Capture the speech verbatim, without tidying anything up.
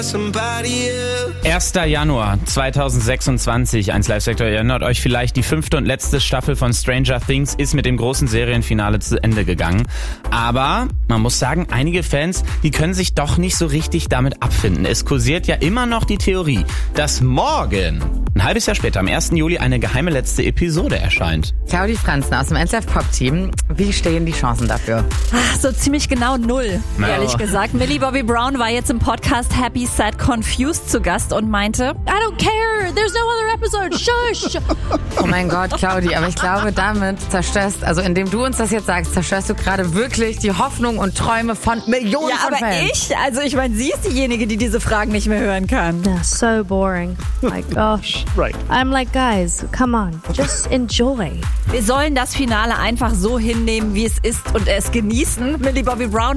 erster Januar zweitausendsechsundzwanzig, eins Live-Sektor, ihr erinnert euch vielleicht, die fünfte und letzte Staffel von Stranger Things ist mit dem großen Serienfinale zu Ende gegangen. Aber man muss sagen, einige Fans, die können sich doch nicht so richtig damit abfinden. Es kursiert ja immer noch die Theorie, dass morgen, ein halbes Jahr später, am ersten Juli, eine geheime letzte Episode erscheint. Claudi Franzen aus dem N S F Pop Team, wie stehen die Chancen dafür? Ach, so ziemlich genau null, No. ehrlich gesagt. Millie Bobby Brown war jetzt im Podcast Happy, Sad, Confused zu Gast und meinte, I don't care, there's no other episode, shush. Oh mein Gott, Claudi, aber ich glaube, damit zerstörst, also indem du uns das jetzt sagst, zerstörst du gerade wirklich die Hoffnung und Träume von Millionen Ja, von aber Fans. ich, also ich meine, sie ist diejenige, die diese Fragen nicht mehr hören kann. Yeah, so boring. My gosh. Right. I'm like, guys, come on, just enjoy. Wir sollen das Finale einfach so hinnehmen, wie es ist und es genießen. Millie Bobby Brown